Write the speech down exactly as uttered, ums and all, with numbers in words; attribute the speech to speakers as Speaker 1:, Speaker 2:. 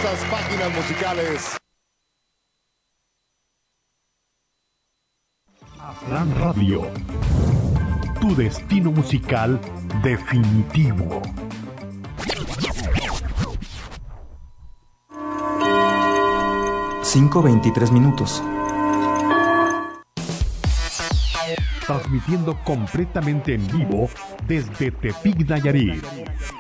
Speaker 1: esas páginas musicales.
Speaker 2: Aslan Radio, tu destino musical definitivo.
Speaker 3: cinco veintitrés minutos.
Speaker 2: Transmitiendo completamente en vivo desde Tepic, Nayarit.